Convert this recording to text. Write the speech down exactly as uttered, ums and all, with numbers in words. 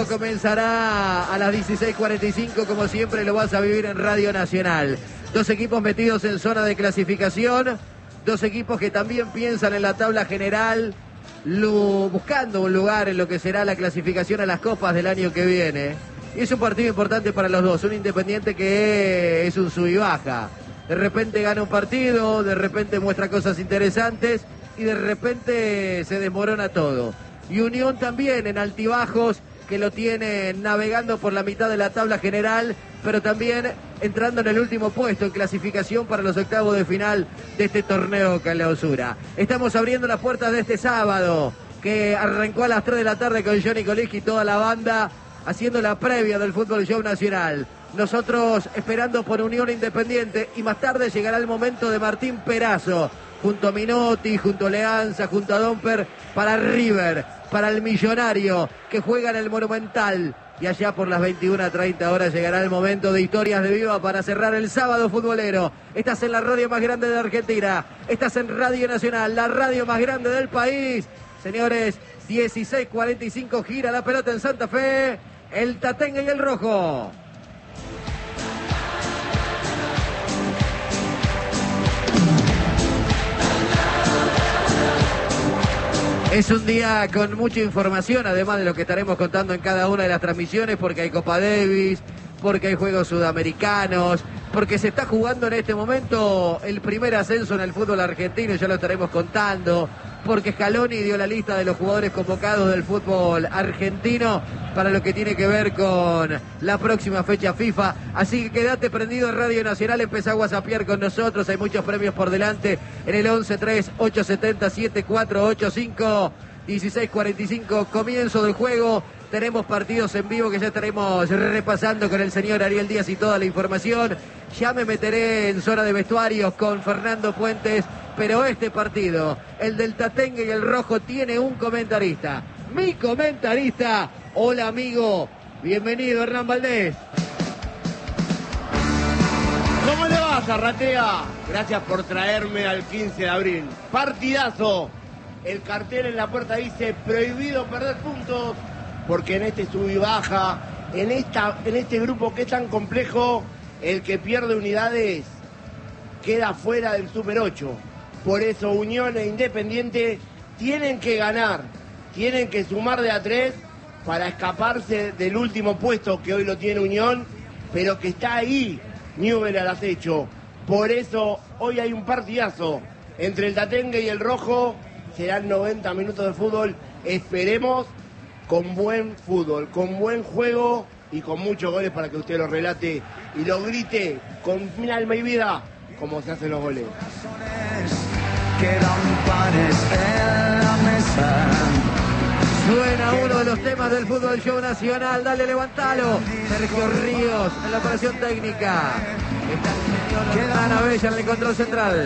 comenzará a las dieciséis cuarenta y cinco, como siempre lo vas a vivir en Radio Nacional. Dos equipos metidos en zona de clasificación, dos equipos que también piensan en la tabla general, lo, buscando un lugar en lo que será la clasificación a las copas del año que viene. Y es un partido importante para los dos, un Independiente que es un sub y baja. De repente gana un partido, de repente muestra cosas interesantes y de repente se desmorona todo. Y Unión también en altibajos, que lo tiene navegando por la mitad de la tabla general, pero también entrando en el último puesto en clasificación para los octavos de final de este torneo clausura. Estamos abriendo las puertas de este sábado, que arrancó a las tres de la tarde con Johnny Colegui y toda la banda, haciendo la previa del Fútbol Show Nacional. Nosotros esperando por Unión Independiente, y más tarde llegará el momento de Martín Perazo, junto a Minotti, junto a Leanza, junto a Domper, para River, para el Millonario, que juega en el Monumental. Y allá por las veintiuna treinta horas llegará el momento de Historias de Viva para cerrar el sábado futbolero. Estás en la radio más grande de Argentina, estás en Radio Nacional, la radio más grande del país. Señores, dieciséis cuarenta y cinco, gira la pelota en Santa Fe, el Tatengue y el Rojo. Es un día con mucha información, además de lo que estaremos contando en cada una de las transmisiones, porque hay Copa Davis, porque hay Juegos Sudamericanos, porque se está jugando en este momento el primer ascenso en el fútbol argentino, ya lo estaremos contando, porque Scaloni dio la lista de los jugadores convocados del fútbol argentino para lo que tiene que ver con la próxima fecha FIFA. Así que quédate prendido en Radio Nacional, empezá a whatsappear con nosotros, hay muchos premios por delante en el once tres ocho siete cero siete cuatro ocho cinco. dieciséis cuarenta y cinco, comienzo del juego. Tenemos partidos en vivo que ya estaremos repasando con el señor Ariel Díaz y toda la información. Ya me meteré en zona de vestuarios con Fernando Puentes, pero este partido, el del Tatengue y el Rojo, tiene un comentarista. Mi comentarista. Hola, amigo. Bienvenido, Hernán Valdés. ¿Cómo le va, Zarratea? Gracias por traerme al quince de abril. Partidazo. El cartel en la puerta dice prohibido perder puntos, porque en este sub y baja, en, esta, en este grupo que es tan complejo, el que pierde unidades queda fuera del Super ocho. Por eso Unión e Independiente tienen que ganar, tienen que sumar de a tres para escaparse del último puesto que hoy lo tiene Unión, pero que está ahí Newell al acecho. Por eso hoy hay un partidazo entre el Tatengue y el Rojo. Serán noventa minutos de fútbol, esperemos, con buen fútbol, con buen juego y con muchos goles para que usted lo relate y lo grite con mi alma y vida como se hacen los goles. Suena uno de los temas del Fútbol Show Nacional, dale, levantalo. Sergio Ríos en la operación técnica. Está el señor Hernán Abella en el control central.